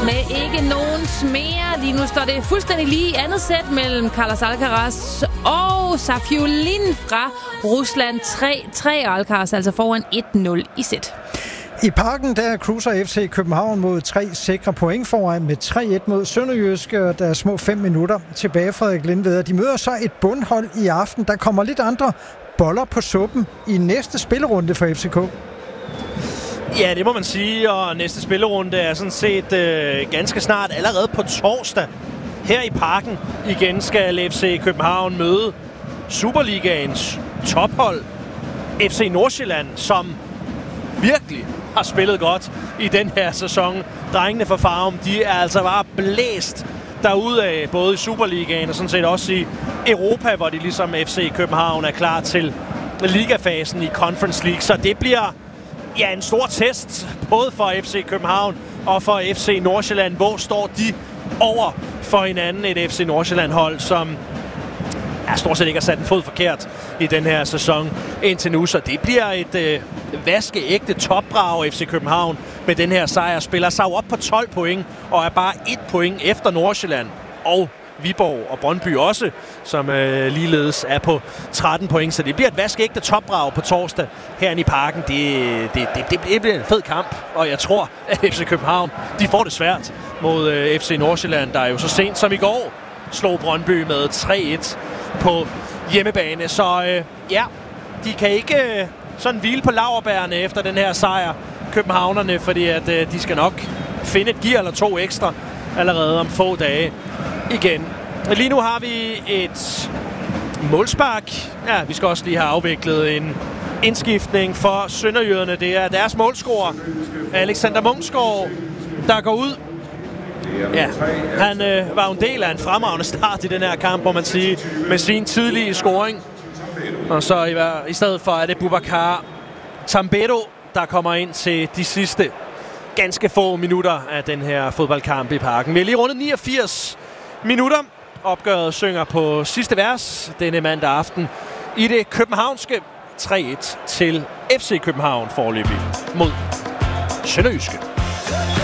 med ikke nogen smer. Lige nu står det fuldstændig lige i andet sæt mellem Carlos Alcaraz og Safiullin fra Rusland. 3-3, og Alcaraz altså foran 1-0 i sæt. I Parken der cruiser FC København mod 3 sikre point foran med 3-1 mod Sønderjyske, og der er små 5 minutter tilbage, Frederik Lindved. De møder så et bundhold i aften. Der kommer lidt andre boller på suppen i næste spillerunde for FCK. Ja, det må man sige, og næste spillerunde er sådan set ganske snart, allerede på torsdag. Her i Parken igen skal FC København møde Superligaens tophold, FC Nordsjælland, som virkelig har spillet godt i den her sæson. Drengene fra Farum, de er altså bare blæst derudad, både i Superligaen og sådan set også i Europa, hvor de ligesom FC København er klar til ligafasen i Conference League. Så det bliver en stor test, både for FC København og for FC Nordsjælland. Hvor står de over for hinanden? Et FC Nordsjælland-hold, som stort set ikke har sat en fod forkert i den her sæson indtil nu. Så det bliver et vaskeægte topbrag. FC København med den her sejr spiller sig op på 12 point og er bare 1 point efter Nordsjælland og Viborg og Brøndby også, som ligeledes er på 13 point. Så det bliver et vaskeægte topbrag på torsdag herinde i Parken. Det bliver en fed kamp, og jeg tror, at FC København de får det svært mod FC Nordsjælland, der jo så sent som i går slog Brøndby med 3-1 på hjemmebane. Så de kan ikke sådan hvile på laurbærene efter den her sejr, københavnerne, fordi at de skal nok finde et gear eller 2 ekstra allerede om få dage igen. Lige nu har vi et målspark. Ja, vi skal også lige have afviklet en indskiftning for sønderjyderne. Det er deres målscorer, Alexander Munksgaard, der går ud. Ja, han var en del af en fremragende start i den her kamp, må man sige, med sin tidlige scoring. Og så i stedet for er det Boubacar Tambero, der kommer ind til de sidste ganske få minutter af den her fodboldkamp i Parken. Vi er lige rundet 89 minutter. Opgøret synger på sidste vers denne mandag aften i det københavnske 3-1 til FC København foreløbig mod Sønderjyske.